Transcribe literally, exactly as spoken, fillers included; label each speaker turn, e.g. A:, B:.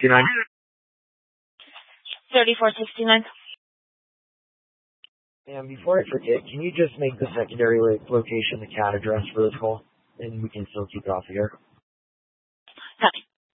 A: nine.
B: thirty-four sixty-nine.
A: And before I forget, can you just make the secondary lo- location the cat address for this call? And we can still keep it off the air.